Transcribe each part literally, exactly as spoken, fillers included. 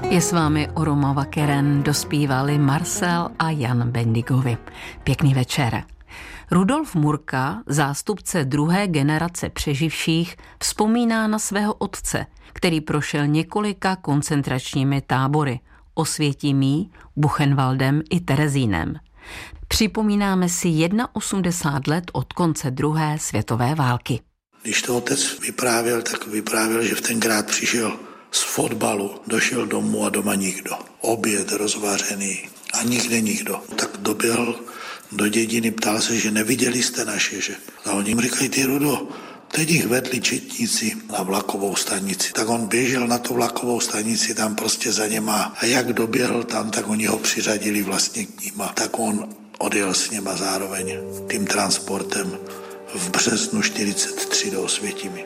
Je s vámi Oromava Keren, dospívali Marcel a Jan Bendigovi. Pěkný večer. Rudolf Murka, zástupce druhé generace přeživších, vzpomíná na svého otce, který prošel několika koncentračními tábory Osvětimí, Buchenwaldem i Terezínem. Připomínáme si osmdesát jedna let od konce druhé světové války. Když to otec vyprávěl, tak vyprávěl, že v tenkrát přišel z fotbalu, došel domů a doma nikdo. Oběd rozvařený a nikde nikdo. Tak doběhl do dědiny, ptal se, že neviděli jste naše, že? A oni jim říkají, ty Rudo, teď jich vedli četníci na vlakovou stanici. Tak on běžel na tu vlakovou stanici, tam prostě za něma. A jak doběhl tam, tak oni ho přiřadili vlastně k nima. Tak on odjel s něma zároveň tím transportem v březnu čtyřicet tři do Osvětimi.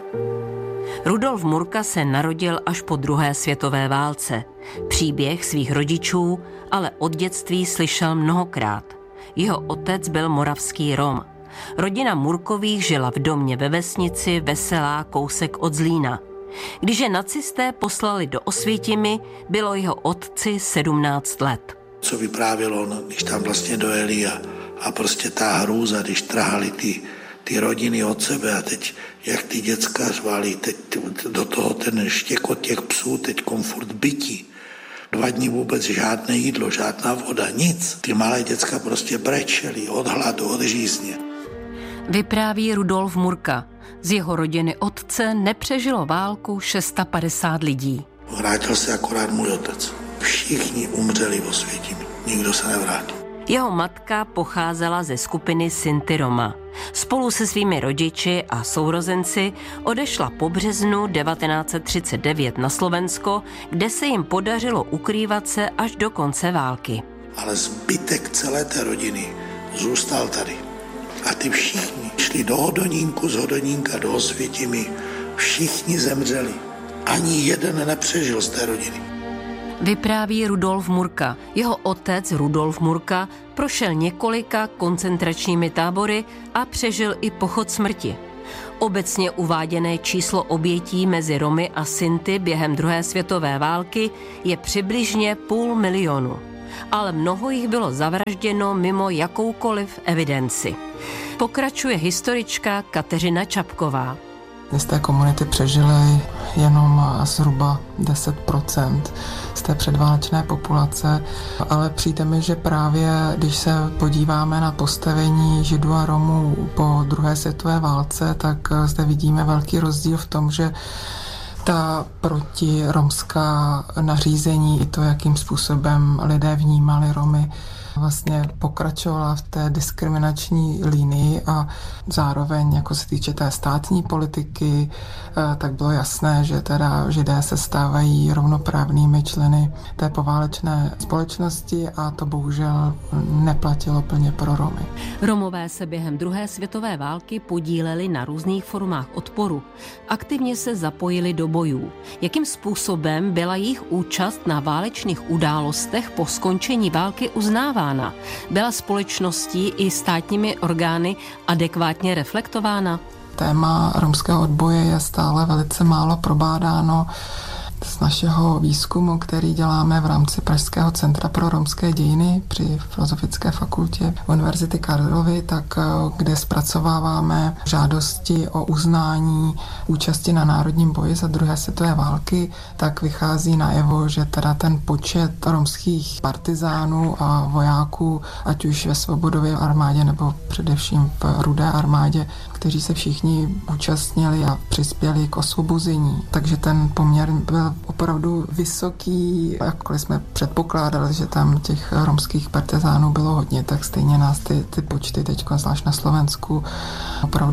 Rudolf Murka se narodil až po druhé světové válce. Příběh svých rodičů ale od dětství slyšel mnohokrát. Jeho otec byl moravský Rom. Rodina Murkových žila v domě ve vesnici Veselá, kousek od Zlína. Když je nacisté poslali do Osvětimi, bylo jeho otci sedmnáct let. Co vyprávěl on, když tam vlastně dojeli a, a prostě ta hrůza, když trhali ty ty rodiny od sebe a teď, jak ty děcka řvali, teď do toho ten štěkot těch psů, teď komfort bytí. Dva dní vůbec žádné jídlo, žádná voda, nic. Ty malé děcka prostě brečeli od hladu, od žízně. Vypráví Rudolf Murka. Z jeho rodiny otce nepřežilo válku padesát šest lidí. Vrátil se akorát můj otec. Všichni umřeli v Osvětimi, nikdo se nevrátil. Jeho matka pocházela ze skupiny Sinti Roma. Spolu se svými rodiči a sourozenci odešla po březnu devatenáct set třicet devět na Slovensko, kde se jim podařilo ukrývat se až do konce války. Ale zbytek celé té rodiny zůstal tady. A ty všichni šli do Hodonínku, z Hodonínka do Osvětimi. Všichni zemřeli. Ani jeden nepřežil z té rodiny. Vypráví Rudolf Murka. Jeho otec Rudolf Murka prošel několika koncentračními tábory a přežil i pochod smrti. Obecně uváděné číslo obětí mezi Romy a Sinty během druhé světové války je přibližně půl milionu. Ale mnoho jich bylo zavražděno mimo jakoukoliv evidenci. Pokračuje historička Kateřina Čapková. Z té komunity přežili jenom zhruba deset procent z té předválečné populace, ale přijde mi, že právě když se podíváme na postavení Židů a Romů po druhé světové válce, tak zde vidíme velký rozdíl v tom, že ta protiromská nařízení i to, jakým způsobem lidé vnímali Romy, vlastně pokračovala v té diskriminační linii a zároveň, jako se týče té státní politiky, tak bylo jasné, že teda Židé se stávají rovnoprávnými členy té poválečné společnosti a to bohužel neplatilo plně pro Romy. Romové se během druhé světové války podíleli na různých formách odporu. Aktivně se zapojili do bojů. Jakým způsobem byla jejich účast na válečných událostech po skončení války uznávána? Byla společností i státními orgány adekvátně reflektována? Téma romského odboje je stále velice málo probádáno. Z našeho výzkumu, který děláme v rámci Pražského centra pro romské dějiny při Filozofické fakultě Univerzity Karlovy, tak kde zpracováváme žádosti o uznání účasti na národním boji za druhé světové války, tak vychází najevo, že teda ten počet romských partizánů a vojáků, ať už ve Svobodově armádě nebo především v Rudé armádě, kteří se všichni účastnili a přispěli k osvobození. Takže ten poměr byl opravdu vysoký. Jakkoliv jsme předpokládali, že tam těch romských partizánů bylo hodně, tak stejně nás ty, ty počty teď, zvlášť na Slovensku, opravdu